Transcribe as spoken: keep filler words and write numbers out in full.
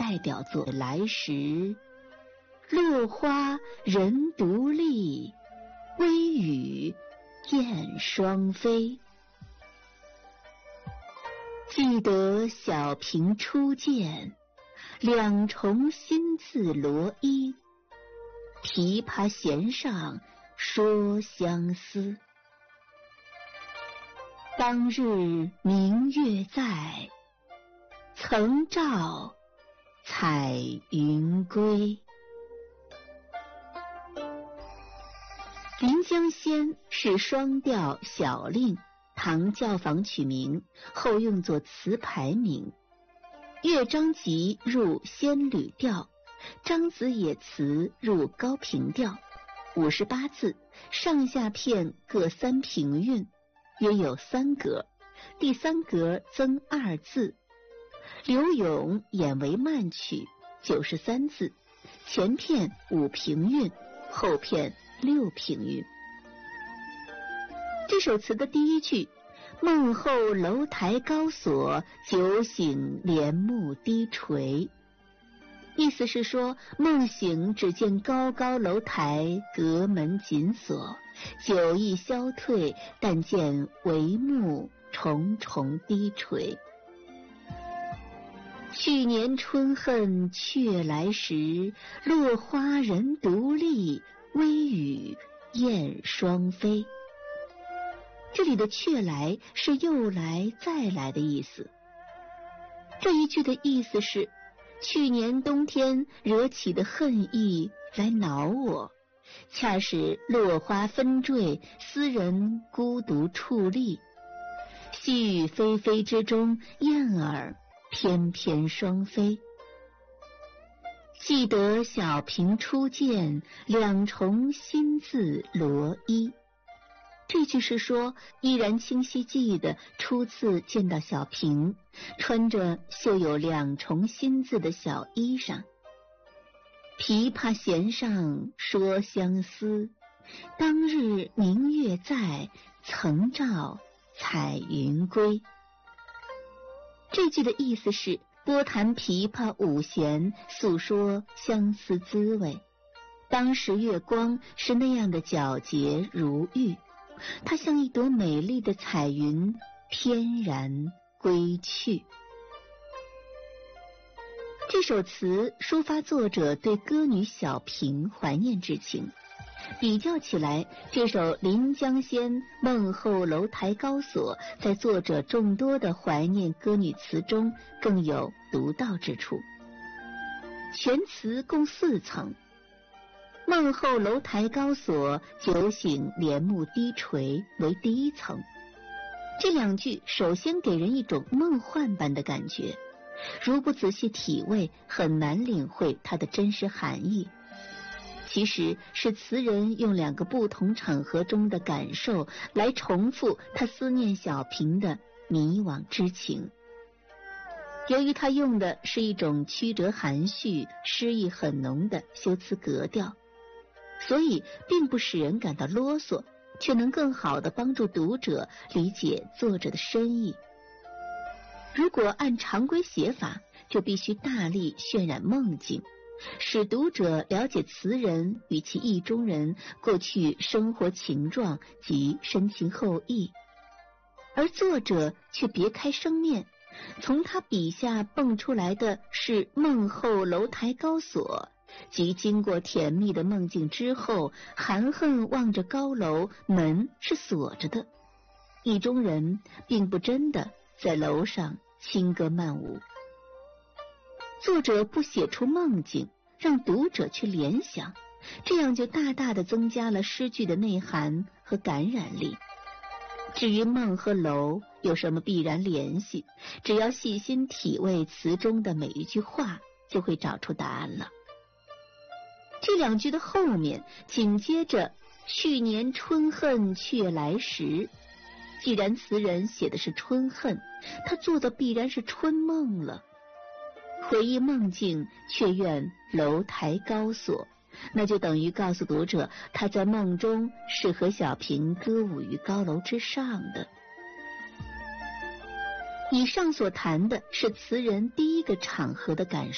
代表作《来时》，落花人独立，微雨燕双飞。记得小平初见，两重新字罗衣。琵琶弦上说相思。当日明月在，曾照彩云归。临江仙是双调小令，唐教坊曲名，后用作词牌名。乐章集入仙侣调，张子野词入高平调，五十八字，上下片各三平韵，约有三格，第三格增二字。柳永演为慢曲，九十三字，前片五平韵，后片六平韵。这首词的第一句梦后楼台高锁，酒醒帘幕低垂，意思是说梦醒只见高高楼台，阁门紧锁，酒意消退，但见帷幕重重低垂。去年春恨却来时，落花人独立，微雨燕双飞。这里的却来是又来再来的意思。这一句的意思是，去年冬天惹起的恨意来恼我，恰是落花纷坠，斯人孤独矗立。细雨霏霏之中，燕儿翩翩双飞。记得小平初见，两重新字罗衣。这句是说，依然清晰记得初次见到小平，穿着绣有两重新字的小衣裳。琵琶弦上说相思，当日明月在，曾照彩云归。这句的意思是，拨弹琵琶五弦，诉说相思滋味。当时月光是那样的皎洁如玉，它像一朵美丽的彩云，翩然归去。这首词抒发作者对歌女小平怀念之情。比较起来，这首《临江仙梦后楼台高锁》在作者众多的怀念歌女词中更有独到之处。全词共四层，梦后楼台高锁，酒醒帘幕低垂为第一层。这两句首先给人一种梦幻般的感觉，如不仔细体味，很难领会它的真实含义。其实是词人用两个不同场合中的感受来重复他思念小平的迷惘之情。由于他用的是一种曲折含蓄、诗意很浓的修辞格调，所以并不使人感到啰嗦，却能更好地帮助读者理解作者的深意。如果按常规写法，就必须大力渲染梦境，使读者了解词人与其意中人过去生活情状及深情厚谊，而作者却别开生面，从他笔下蹦出来的是梦后楼台高锁，即经过甜蜜的梦境之后，含恨望着高楼，门是锁着的，意中人并不真的在楼上轻歌曼舞。作者不写出梦境，让读者去联想，这样就大大的增加了诗句的内涵和感染力。至于梦和楼有什么必然联系，只要细心体味词中的每一句话，就会找出答案了。这两句的后面紧接着去年春恨却来时，既然词人写的是春恨，他做的必然是春梦了。回忆梦境，却愿楼台高锁，那就等于告诉读者，他在梦中是和小平歌舞于高楼之上的。以上所谈的是词人第一个场合的感受。